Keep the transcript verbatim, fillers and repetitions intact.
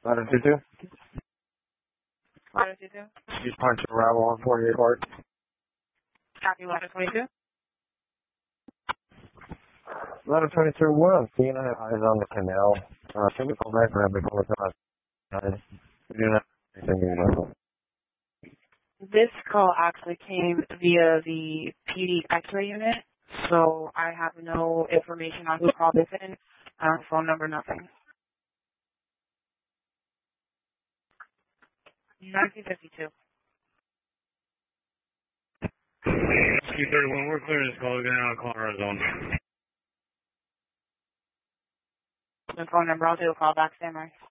Ladder two two. Ladder two two. She's punch arrival on forty-eight Hart. Copy, ladder twenty-two. Ladder twenty-two, one. Seeing eyes on the canal. Uh, can we call back for that before it's on? We do not have anything illegal. This call actually came via the P D X-ray unit, so I have no information on who called this in, uh, phone number, nothing. nineteen fifty-two. two thirty-one, we're clearing this call. We're going out of Colorado zone. The phone number, I'll do a call back, stand by.